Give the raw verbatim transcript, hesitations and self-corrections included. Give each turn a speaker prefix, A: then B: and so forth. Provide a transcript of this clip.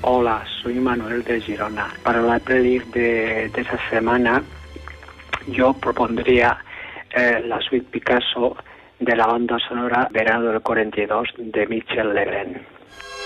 A: Hola, soy Manuel de Girona. Para la playlist de, de esa semana yo propondría eh, la suite Picasso de la banda sonora Verano del cuarenta y dos de Michel Legrand.